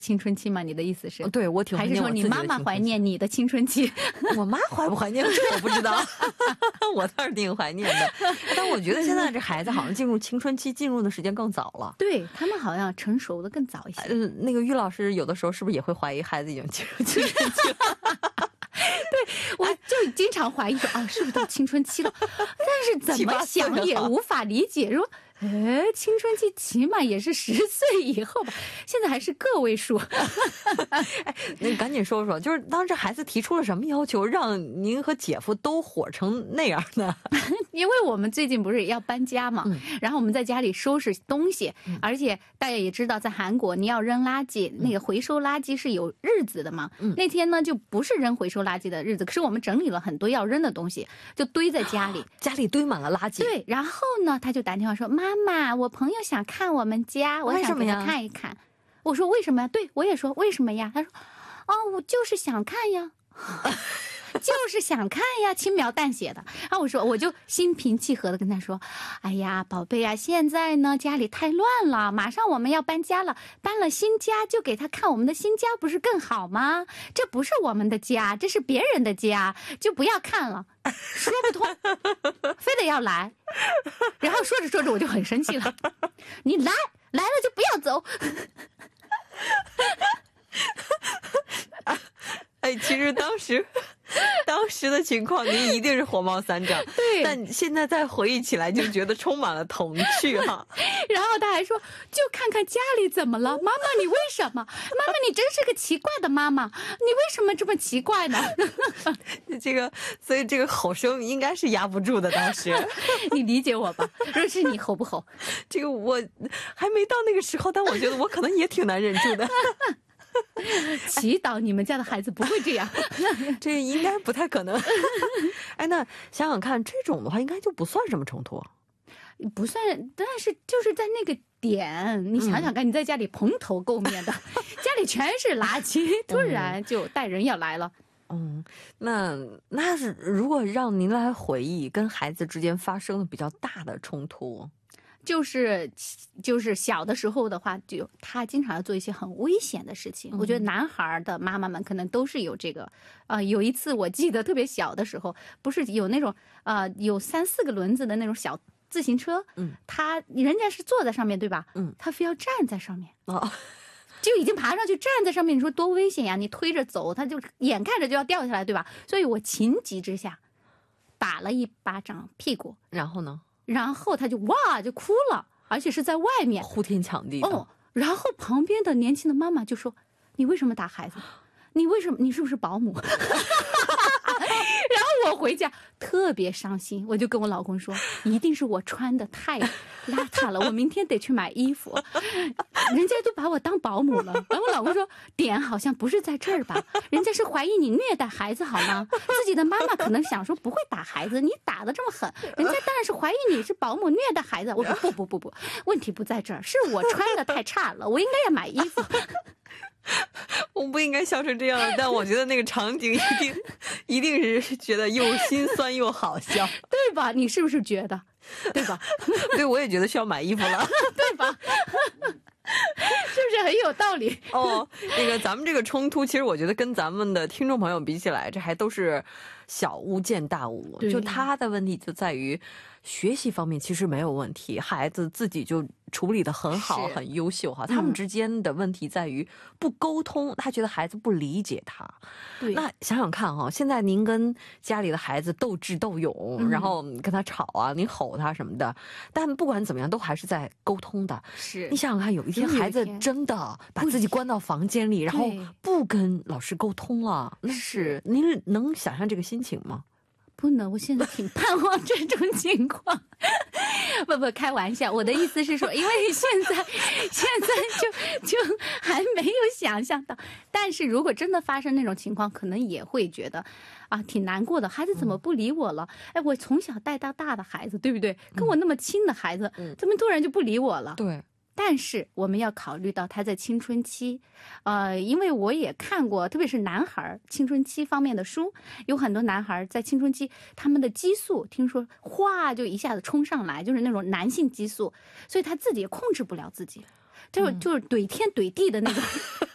青春期吗？你的意思是？ 对，我挺怀念我自己的青春期。 还是说你妈妈怀念你的青春期？ 我妈怀不怀念这我不知道，我倒是挺怀念的。但我觉得现在这孩子好像进入青春期进入的时间更早了。 对，他们好像成熟的更早一些。 那个于老师有的时候是不是也会怀疑孩子已经进入青春期了？ 对，我就经常怀疑说啊，是不是到青春期了？但是怎么想也无法理解，说青春期起码也是10岁以后吧，现在还是个位数。 那你赶紧说说，就是当时孩子提出了什么要求，让您和姐夫都火成那样呢？ 因为我们最近不是要搬家嘛，然后我们在家里收拾东西，而且大家也知道，在韩国你要扔垃圾，那个回收垃圾是有日子的嘛。那天呢就不是扔回收垃圾的日子，可是我们整理了很多要扔的东西，就堆在家里， 家里堆满了垃圾。 对，然后呢，他就打电话说：“妈妈，我朋友想看我们家，我想给他看一看。”我说：“为什么呀？”对，我也说：“为什么呀？”他说：“哦，我就是想看呀。”就是想看呀，轻描淡写的。然后我就心平气和的跟他说：“哎呀，宝贝啊，现在呢家里太乱了，马上我们要搬家了，搬了新家就给他看我们的新家，不是更好吗？这不是我们的家，这是别人的家，就不要看了。”说不通，非得要来。然后说着说着我就很生气了，你来了就不要走。 哎，其实当时的情况您一定是火冒三丈，对，但现在再回忆起来就觉得充满了童趣哈。 然后他还说，就看看家里怎么了，妈妈你为什么？妈妈你真是个奇怪的妈妈，你为什么这么奇怪呢？ 所以这个吼声应该是压不住的，当时。 你理解我吧？若是你吼不吼？ 这个我还没到那个时候，但我觉得我可能也挺难忍住的。 祈祷你们家的孩子不会这样。 这应该不太可能。哎，那想想看，这种的话应该就不算什么冲突。 不算，但是就是在那个点，你想想看，你在家里蓬头垢面的，家里全是垃圾，突然就带人要来了。 那是如果让您来回忆跟孩子之间发生的比较大的冲突， 就是小的时候的话，就他经常要做一些很危险的事情。我觉得男孩的妈妈们可能都是有这个。有一次我记得特别小的时候，不是有那种有3、4个轮子的那种小自行车，人家是坐在上面对吧？他非要站在上面。就已经爬上去站在上面，你说多危险呀！你推着走，他就眼看着就要掉下来，对吧？所以我情急之下打了一巴掌屁股。 然后呢？ 然后他就哇就哭了，而且是在外面呼天抢地的。 然后旁边的年轻的妈妈就说：“你为什么打孩子？你为什么？你是不是保姆？”然后我回家特别伤心，我就跟我老公说：“一定是我穿的太邋遢了，我明天得去买衣服。人家都把我当保姆了。”然后我老公说：“点好像不是在这儿吧？人家是怀疑你虐待孩子好吗？自己的妈妈可能想说不会打孩子，你打得这么狠，人家当然是怀疑你是保姆虐待孩子。”我说：“不，问题不在这儿，是我穿的太差了，我应该要买衣服。” 我不应该笑成这样的，但我觉得那个场景一定是觉得又心酸又好笑， 对吧？你是不是觉得？对吧？ 对，我也觉得需要买衣服了， 对吧？是不是很有道理？ 那个咱们这个冲突，其实我觉得跟咱们的听众朋友比起来，这还都是小巫见大巫。就他的问题就在于学习方面其实没有问题，孩子自己就处理得很好，很优秀哈。他们之间的问题在于不沟通，他觉得孩子不理解他。那想想看哈，现在您跟家里的孩子斗智斗勇，然后跟他吵啊，你吼他什么的，但不管怎么样，都还是在沟通的。 是， 你想想看，有一天孩子真的把自己关到房间里，然后不跟老师沟通了，那是您能想象这个心情吗？ 不能，我现在挺盼望这种情况。不，开玩笑，我的意思是说，因为现在就还没有想象到，但是如果真的发生那种情况，可能也会觉得挺难过的。孩子怎么不理我了？我从小带到大的孩子，对不对？跟我那么亲的孩子，怎么突然就不理我了？ 对。 但是我们要考虑到他在青春期，因为我也看过，特别是男孩青春期方面的书，有很多男孩在青春期，他们的激素听说哗就一下子冲上来，就是那种男性激素，所以他自己也控制不了自己，就是怼天怼地的那种。